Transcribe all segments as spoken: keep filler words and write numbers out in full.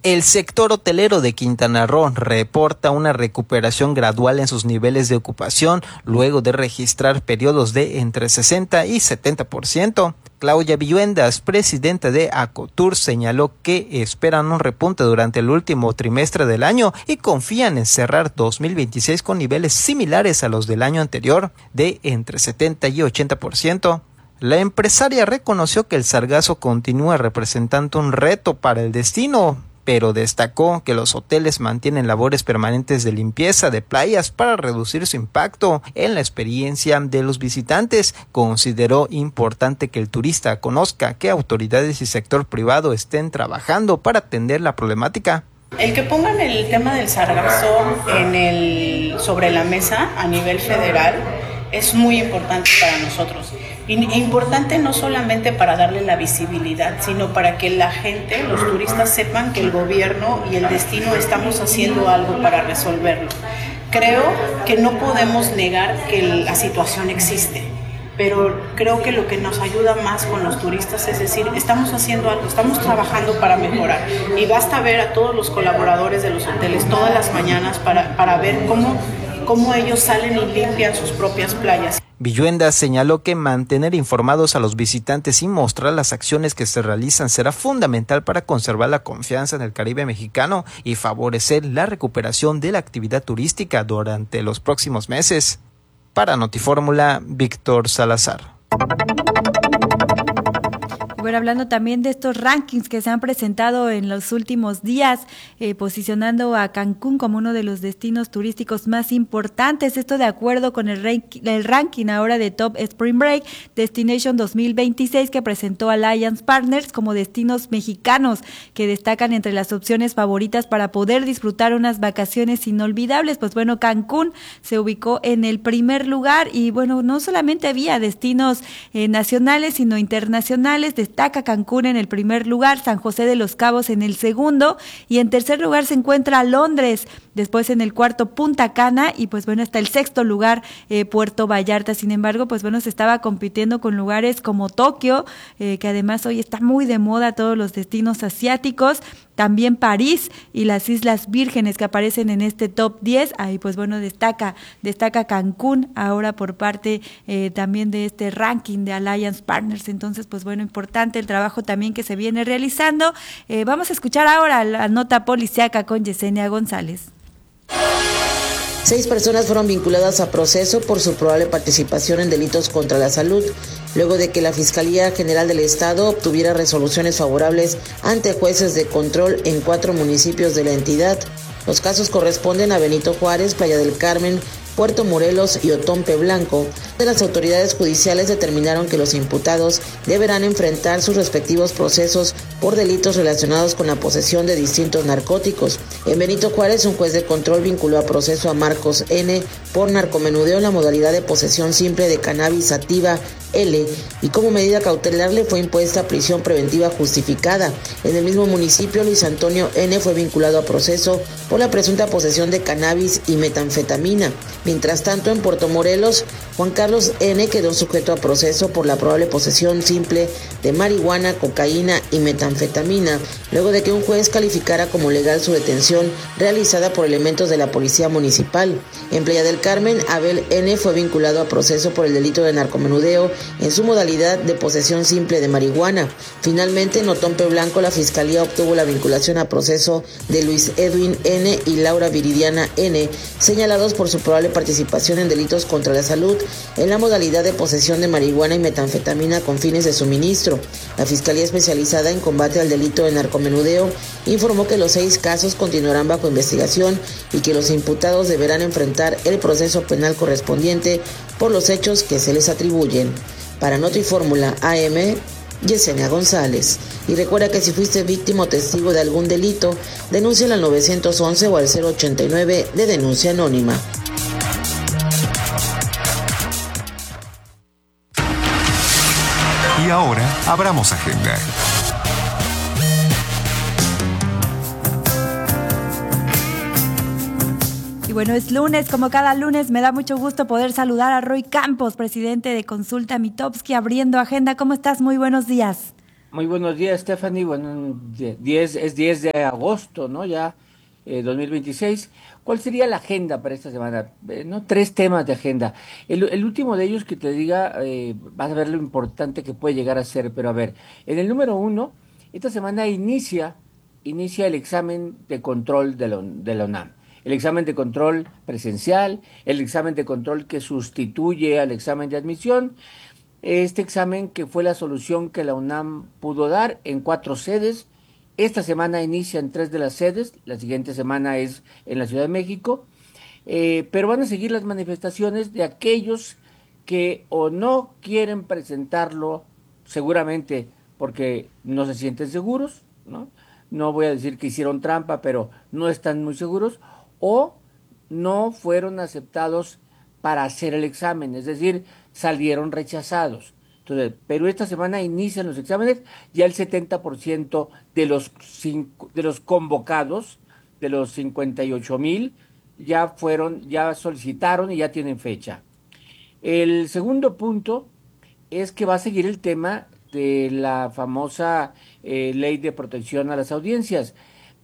El sector hotelero de Quintana Roo reporta una recuperación gradual en sus niveles de ocupación luego de registrar periodos de entre sesenta y setenta por ciento. Claudia Villuendas, presidenta de Acotur, señaló que esperan un repunte durante el último trimestre del año y confían en cerrar dos mil veintiséis con niveles similares a los del año anterior, de entre setenta y ochenta por ciento. La empresaria reconoció que el sargazo continúa representando un reto para el destino, pero destacó que los hoteles mantienen labores permanentes de limpieza de playas para reducir su impacto en la experiencia de los visitantes. Consideró importante que el turista conozca que autoridades y sector privado estén trabajando para atender la problemática. El que pongan el tema del sargazo en el, sobre la mesa a nivel federal es muy importante para nosotros. Importante no solamente para darle la visibilidad, sino para que la gente, los turistas, sepan que el gobierno y el destino estamos haciendo algo para resolverlo. Creo que no podemos negar que la situación existe, pero creo que lo que nos ayuda más con los turistas es decir, estamos haciendo algo, estamos trabajando para mejorar. Y basta ver a todos los colaboradores de los hoteles todas las mañanas para, para ver cómo, cómo ellos salen y limpian sus propias playas. Villuendas señaló que mantener informados a los visitantes y mostrar las acciones que se realizan será fundamental para conservar la confianza en el Caribe mexicano y favorecer la recuperación de la actividad turística durante los próximos meses. Para Notifórmula, Víctor Salazar. Bueno, hablando también de estos rankings que se han presentado en los últimos días, eh, posicionando a Cancún como uno de los destinos turísticos más importantes, esto de acuerdo con el, rank, el ranking ahora de Top Spring Break Destination dos mil veintiséis que presentó Alliance Partners como destinos mexicanos que destacan entre las opciones favoritas para poder disfrutar unas vacaciones inolvidables. Pues bueno, Cancún se ubicó en el primer lugar y bueno, no solamente había destinos eh, nacionales, sino internacionales. Destaca Cancún en el primer lugar, San José de los Cabos en el segundo y en tercer lugar se encuentra Londres, después en el cuarto Punta Cana y pues bueno hasta el sexto lugar eh, Puerto Vallarta. Sin embargo, pues bueno se estaba compitiendo con lugares como Tokio, eh, que además hoy está muy de moda todos los destinos asiáticos, también París y las Islas Vírgenes que aparecen en este top diez. Ahí pues bueno destaca destaca Cancún ahora por parte eh, también de este ranking de Alliance Partners. Entonces pues bueno, importante el trabajo también que se viene realizando. Eh, vamos a escuchar ahora la nota policíaca con Yesenia González. Seis personas fueron vinculadas a proceso por su probable participación en delitos contra la salud, luego de que la Fiscalía General del Estado obtuviera resoluciones favorables ante jueces de control en cuatro municipios de la entidad. Los casos corresponden a Benito Juárez, Playa del Carmen, Puerto Morelos y Otompe Blanco. Las autoridades judiciales determinaron que los imputados deberán enfrentar sus respectivos procesos por delitos relacionados con la posesión de distintos narcóticos. En Benito Juárez, un juez de control vinculó a proceso a Marcos N. por narcomenudeo en la modalidad de posesión simple de cannabis sativa L y como medida cautelar le fue impuesta prisión preventiva justificada. En el mismo municipio, Luis Antonio N. fue vinculado a proceso por la presunta posesión de cannabis y metanfetamina. Mientras tanto, en Puerto Morelos, Juan Carlos N. quedó sujeto a proceso por la probable posesión simple de marihuana, cocaína y metanfetamina, luego de que un juez calificara como legal su detención realizada por elementos de la Policía Municipal. En Playa del Carmen, Abel N. fue vinculado a proceso por el delito de narcomenudeo en su modalidad de posesión simple de marihuana. Finalmente, en Otompe Blanco, la Fiscalía obtuvo la vinculación a proceso de Luis Edwin N. y Laura Viridiana N., señalados por su probable participación en delitos contra la salud en la modalidad de posesión de marihuana y metanfetamina con fines de suministro. La Fiscalía Especializada en Combate al Delito de Narcomenudeo informó que los seis casos continuarán bajo investigación y que los imputados deberán enfrentar el proceso penal correspondiente por los hechos que se les atribuyen. Para Notifórmula A M, Yesenia González. Y recuerda que si fuiste víctima o testigo de algún delito, denúncialo al nueve once o al cero ochenta y nueve de denuncia anónima. Y ahora, abramos agenda. Y bueno, es lunes, como cada lunes me da mucho gusto poder saludar a Roy Campos, presidente de Consulta Mitofsky, abriendo agenda. ¿Cómo estás? Muy buenos días. Muy buenos días, Stephanie. Bueno, diez, es diez de agosto, ¿no? Ya, eh, dos mil veintiséis. ¿Cuál sería la agenda para esta semana? Eh, ¿no? Tres temas de agenda. El, el último de ellos que te diga, eh, vas a ver lo importante que puede llegar a ser, pero a ver, en el número uno, esta semana inicia, inicia el examen de control de la, de la UNAM. El examen de control presencial, el examen de control que sustituye al examen de admisión. Este examen que fue la solución que la UNAM pudo dar en cuatro sedes. Esta semana inicia en tres de las sedes, la siguiente semana es en la Ciudad de México, eh, pero van a seguir las manifestaciones de aquellos que o no quieren presentarlo, seguramente porque no se sienten seguros, ¿no? No voy a decir que hicieron trampa, pero no están muy seguros, o no fueron aceptados para hacer el examen, es decir, salieron rechazados. Entonces, pero esta semana inician los exámenes, ya el setenta por ciento de los, cinco, de los convocados, de los cincuenta y ocho mil, ya fueron, ya solicitaron y ya tienen fecha. El segundo punto es que va a seguir el tema de la famosa eh, ley de protección a las audiencias.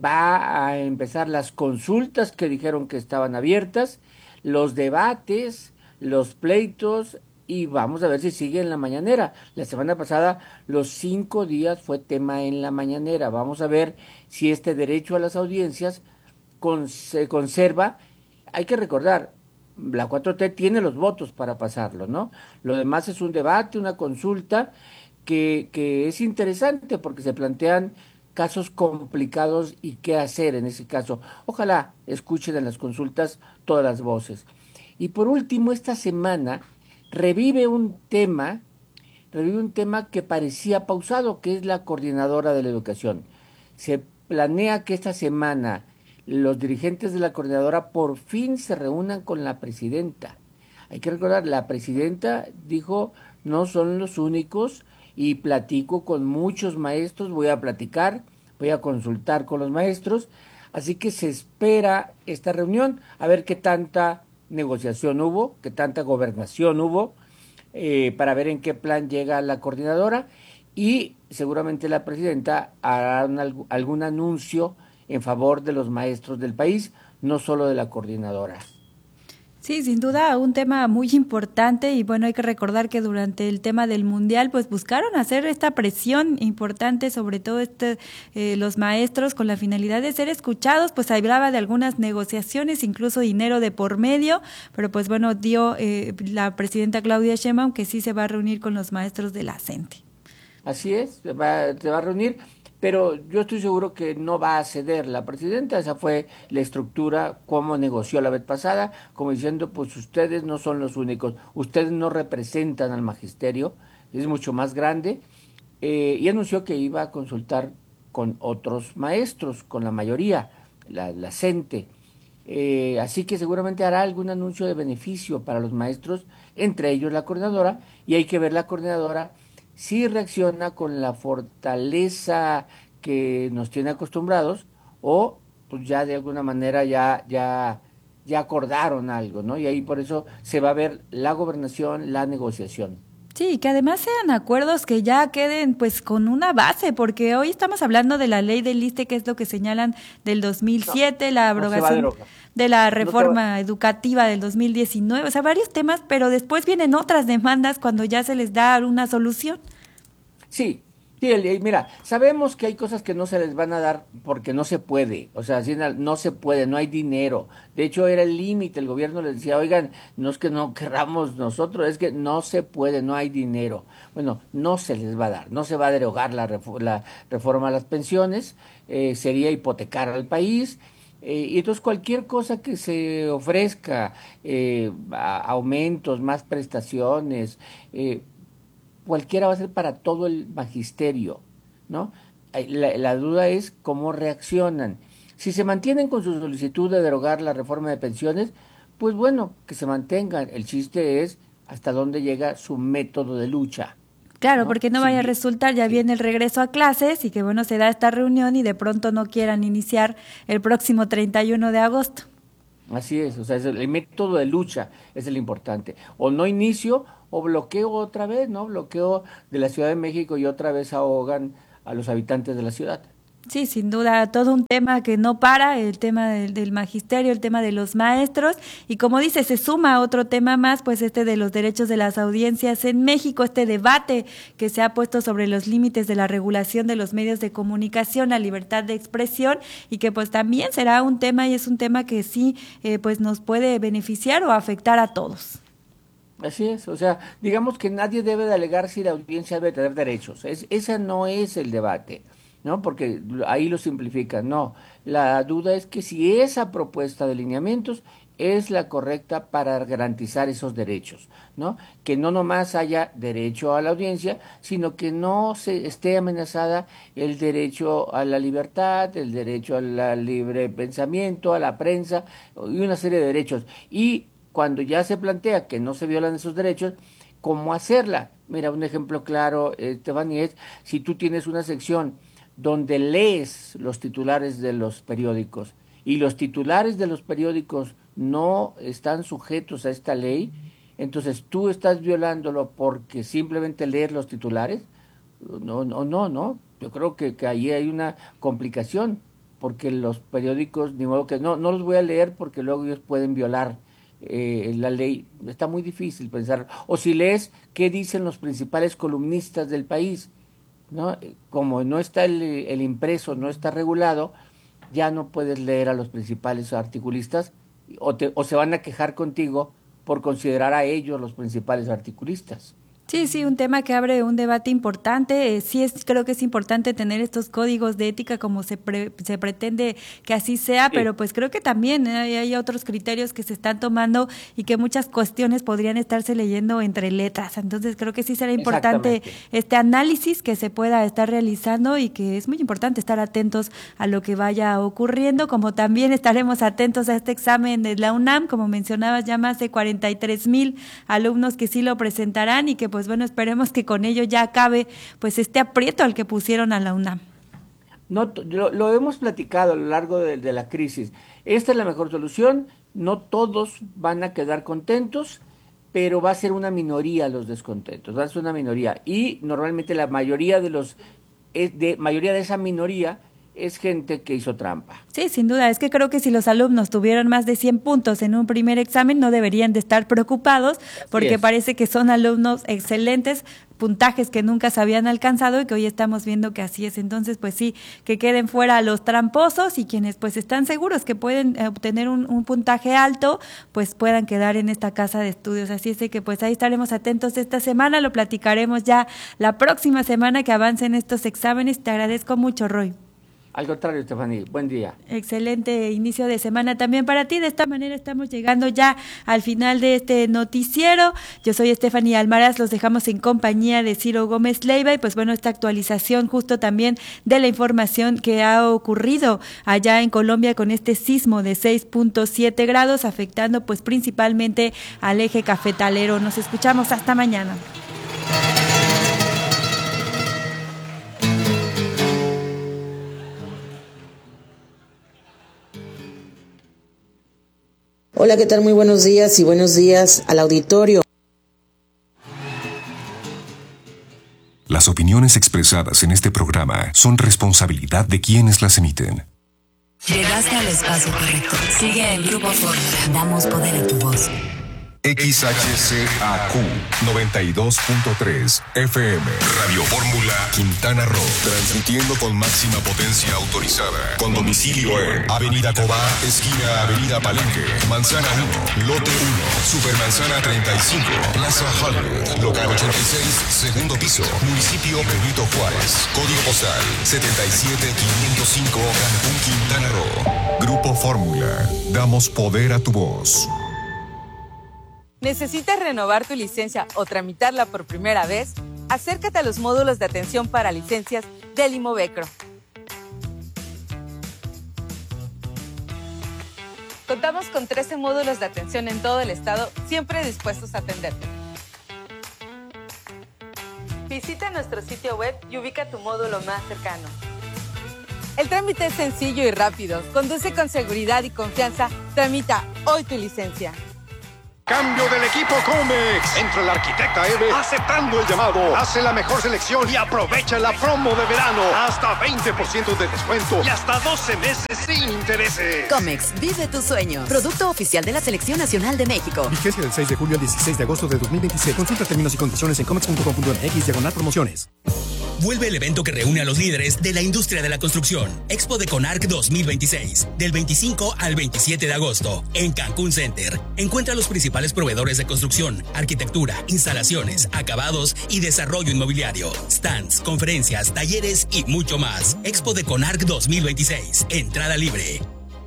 Va a empezar las consultas que dijeron que estaban abiertas, los debates, los pleitos, y vamos a ver si sigue en la mañanera. La semana pasada los cinco días fue tema en la mañanera. Vamos a ver si este derecho a las audiencias con, se conserva. Hay que recordar, la cuatro T tiene los votos para pasarlo, ¿no? Lo demás es un debate, una consulta que, que es interesante porque se plantean casos complicados y qué hacer en ese caso. Ojalá escuchen en las consultas todas las voces. Y por último, esta semana revive un tema, revive un tema que parecía pausado, que es la coordinadora de la educación. Se planea que esta semana los dirigentes de la coordinadora por fin se reúnan con la presidenta. Hay que recordar, la presidenta dijo, no son los únicos, y platico con muchos maestros, voy a platicar, voy a consultar con los maestros, así que se espera esta reunión, a ver qué tanta negociación hubo, qué tanta gobernación hubo, eh, para ver en qué plan llega la coordinadora, y seguramente la presidenta hará un, algún anuncio en favor de los maestros del país, no solo de la coordinadora. Sí, sin duda un tema muy importante, y bueno, hay que recordar que durante el tema del mundial pues buscaron hacer esta presión importante, sobre todo este, eh, los maestros, con la finalidad de ser escuchados. Pues hablaba de algunas negociaciones, incluso dinero de por medio, pero pues bueno, dio eh, la presidenta Claudia Sheinbaum que sí se va a reunir con los maestros de la CENTE. Así es, se va, se va a reunir, pero yo estoy seguro que no va a ceder la presidenta. Esa fue la estructura, como negoció la vez pasada, como diciendo, pues ustedes no son los únicos, ustedes no representan al magisterio, es mucho más grande, eh, y anunció que iba a consultar con otros maestros, con la mayoría, la, la CENTE, eh, así que seguramente hará algún anuncio de beneficio para los maestros, entre ellos la coordinadora, y hay que ver la coordinadora si reacciona con la fortaleza que nos tiene acostumbrados, o pues ya de alguna manera ya, ya, ya acordaron algo, ¿no? Y ahí por eso se va a ver la gobernación, la negociación. Sí, que además sean acuerdos que ya queden pues con una base, porque hoy estamos hablando de la ley del ISSSTE, que es lo que señalan del dos mil siete, no, la abrogación no de la reforma no educativa del dos mil diecinueve, o sea, varios temas, pero después vienen otras demandas cuando ya se les da una solución. Sí, sí, mira, sabemos que hay cosas que no se les van a dar porque no se puede, o sea, no se puede, no hay dinero. De hecho, era el límite, el gobierno les decía, oigan, no es que no querramos nosotros, es que no se puede, no hay dinero. Bueno, no se les va a dar, no se va a derogar la, reforma, la reforma a las pensiones, eh, sería hipotecar al país. Eh, y entonces cualquier cosa que se ofrezca, eh, a, aumentos, más prestaciones, eh, cualquiera va a ser para todo el magisterio, ¿no? La, la duda es cómo reaccionan. Si se mantienen con su solicitud de derogar la reforma de pensiones, pues bueno, que se mantengan. El chiste es hasta dónde llega su método de lucha. Claro, ¿no? Porque no vaya sí. a resultar, ya sí. viene el regreso a clases y que bueno, se da esta reunión y de pronto no quieran iniciar el próximo treinta y uno de agosto. Así es, o sea, es el, el método de lucha es el importante. O no inicio o bloqueo otra vez, ¿no? Bloqueo de la Ciudad de México y otra vez ahogan a los habitantes de la ciudad. Sí, sin duda, todo un tema que no para, el tema del, del magisterio, el tema de los maestros, y como dice, se suma otro tema más, pues este de los derechos de las audiencias en México, este debate que se ha puesto sobre los límites de la regulación de los medios de comunicación, la libertad de expresión, y que pues también será un tema, y es un tema que sí, eh, pues nos puede beneficiar o afectar a todos. Así es, o sea, digamos que nadie debe de alegar si la audiencia debe tener derechos, es, ese no es el debate. ¿No? Porque ahí lo simplifican. No, la duda es que si esa propuesta de lineamientos es la correcta para garantizar esos derechos, ¿no? Que no nomás haya derecho a la audiencia, sino que no se esté amenazada el derecho a la libertad, el derecho al libre pensamiento, a la prensa y una serie de derechos. Y cuando ya se plantea que no se violan esos derechos, ¿cómo hacerla? Mira, un ejemplo claro, Estefany, es si tú tienes una sección donde lees los titulares de los periódicos y los titulares de los periódicos no están sujetos a esta ley, entonces tú estás violándolo porque simplemente lees los titulares. No, no, no, no. Yo creo que, que ahí hay una complicación, porque los periódicos, ni modo que no, no los voy a leer porque luego ellos pueden violar eh, la ley. Está muy difícil pensar. O si lees qué dicen los principales columnistas del país, ¿no? Como no está el, el impreso, no está regulado, ya no puedes leer a los principales articulistas o, te, o se van a quejar contigo por considerar a ellos los principales articulistas. Sí, sí, un tema que abre un debate importante. Eh, sí, es, creo que es importante tener estos códigos de ética como se pre, se pretende que así sea, sí. Pero pues creo que también eh, hay, hay otros criterios que se están tomando y que muchas cuestiones podrían estarse leyendo entre letras. Entonces creo que sí será importante este análisis que se pueda estar realizando y que es muy importante estar atentos a lo que vaya ocurriendo, como también estaremos atentos a este examen de la UNAM, como mencionabas, ya más de cuarenta y tres mil alumnos que sí lo presentarán y que pues bueno, esperemos que con ello ya acabe pues este aprieto al que pusieron a la UNAM. No, lo, lo hemos platicado a lo largo de, de la crisis. Esta es la mejor solución, no todos van a quedar contentos, pero va a ser una minoría los descontentos, va a ser una minoría. Y normalmente la mayoría de los, de mayoría de esa minoría es gente que hizo trampa. Sí, sin duda, es que creo que si los alumnos tuvieron más de cien puntos en un primer examen no deberían de estar preocupados porque sí, parece que son alumnos excelentes, puntajes que nunca se habían alcanzado y que hoy estamos viendo que así es. Entonces, pues sí, que queden fuera los tramposos y quienes pues están seguros que pueden obtener un, un puntaje alto, pues puedan quedar en esta casa de estudios. Así es de que pues ahí estaremos atentos esta semana, lo platicaremos ya la próxima semana que avancen estos exámenes. Te agradezco mucho, Roy. Al contrario, Estefany, buen día. Excelente inicio de semana también para ti. De esta manera estamos llegando ya al final de este noticiero. Yo soy Estefany Almaraz, los dejamos en compañía de Ciro Gómez Leiva y pues bueno, esta actualización justo también de la información que ha ocurrido allá en Colombia con este sismo de seis punto siete grados afectando pues principalmente al eje cafetalero. Nos escuchamos hasta mañana. Hola, ¿qué tal? Muy buenos días y buenos días al auditorio. Las opiniones expresadas en este programa son responsabilidad de quienes las emiten. Llegaste al espacio correcto. Sigue el Grupo Fórmula. Damos poder a tu voz. X H C A Q noventa y dos punto tres F M Radio Fórmula Quintana Roo, transmitiendo con máxima potencia autorizada, con domicilio en Avenida Cobá, esquina Avenida Palenque, Manzana uno, Lote uno, Supermanzana treinta y cinco, Plaza Hollywood, local ochenta y seis, segundo piso, municipio Benito Juárez, código postal setenta y siete quinientos cinco, Cancún, Quintana Roo. Grupo Fórmula, damos poder a tu voz. ¿Necesitas renovar tu licencia o tramitarla por primera vez? Acércate a los módulos de atención para licencias del Imovecro. Contamos con trece módulos de atención en todo el estado, siempre dispuestos a atenderte. Visita nuestro sitio web y ubica tu módulo más cercano. El trámite es sencillo y rápido. Conduce con seguridad y confianza. Tramita hoy tu licencia. Cambio del equipo Comex. Entra el arquitecta Eve aceptando el llamado. Hace la mejor selección y aprovecha la promo de verano. Hasta veinte por ciento de descuento y hasta doce meses sin intereses. Comex, vive tus sueños. Producto oficial de la Selección Nacional de México. Vigencia del seis de julio al dieciséis de agosto de dos mil veintiséis. Consulta términos y condiciones en comex punto com punto m x diagonal promociones. Vuelve el evento que reúne a los líderes de la industria de la construcción. Expo de Conarc dos mil veintiséis. Del veinticinco al veintisiete de agosto. En Cancún Center. Encuentra los principales proveedores de construcción, arquitectura, instalaciones, acabados y desarrollo inmobiliario. Stands, conferencias, talleres y mucho más. Expo de Conarc dos mil veintiséis. Entrada libre.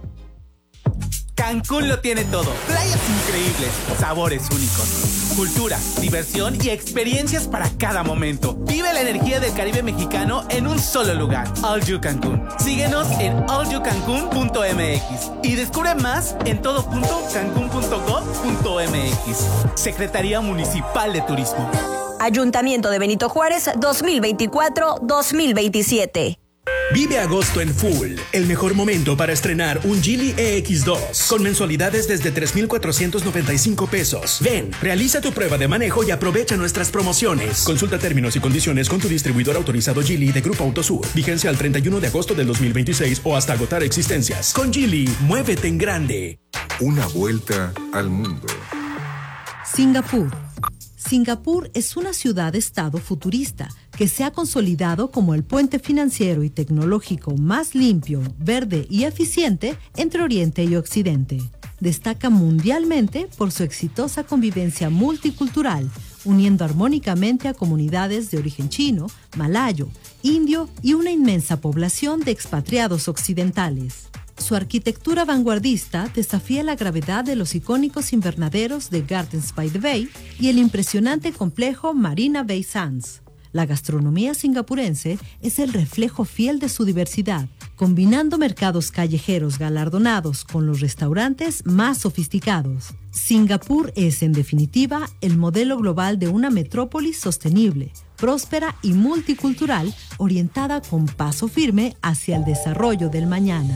Cancún lo tiene todo. Playas increíbles, sabores únicos, cultura, diversión y experiencias para cada momento. Vive la energía del Caribe mexicano en un solo lugar. All You Cancún. Síguenos en all you cancún punto m x y descubre más en todo punto cancún punto gov punto m x. Secretaría Municipal de Turismo. Ayuntamiento de Benito Juárez dos mil veinticuatro dos mil veintisiete. Vive agosto en full, el mejor momento para estrenar un Geely E X dos, con mensualidades desde tres mil cuatrocientos noventa y cinco pesos. Ven, realiza tu prueba de manejo y aprovecha nuestras promociones. Consulta términos y condiciones con tu distribuidor autorizado Geely de Grupo Autosur. Vigencia al treinta y uno de agosto del dos mil veintiséis o hasta agotar existencias. Con Geely, muévete en grande. Una vuelta al mundo. Singapur. Singapur es una ciudad-estado futurista que se ha consolidado como el puente financiero y tecnológico más limpio, verde y eficiente entre Oriente y Occidente. Destaca mundialmente por su exitosa convivencia multicultural, uniendo armónicamente a comunidades de origen chino, malayo, indio y una inmensa población de expatriados occidentales. Su arquitectura vanguardista desafía la gravedad de los icónicos invernaderos de Gardens by the Bay y el impresionante complejo Marina Bay Sands. La gastronomía singapurense es el reflejo fiel de su diversidad, combinando mercados callejeros galardonados con los restaurantes más sofisticados. Singapur es, en definitiva, el modelo global de una metrópolis sostenible, próspera y multicultural, orientada con paso firme hacia el desarrollo del mañana.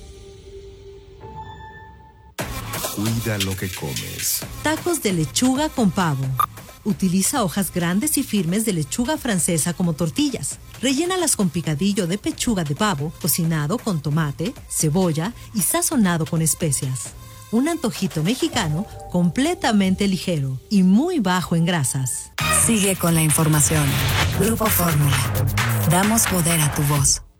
Cuida lo que comes. Tacos de lechuga con pavo. Utiliza hojas grandes y firmes de lechuga francesa como tortillas. Rellénalas con picadillo de pechuga de pavo, cocinado con tomate, cebolla y sazonado con especias. Un antojito mexicano completamente ligero y muy bajo en grasas. Sigue con la información. Grupo Fórmula. Damos poder a tu voz.